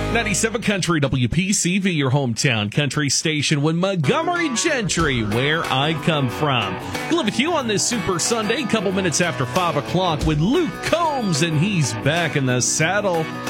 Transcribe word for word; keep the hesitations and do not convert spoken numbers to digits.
ninety-seven Country W P C V, your hometown country station with Montgomery Gentry, where I come from. Live with you on this Super Sunday, couple minutes after five o'clock with Luke Combs, and he's back in the saddle.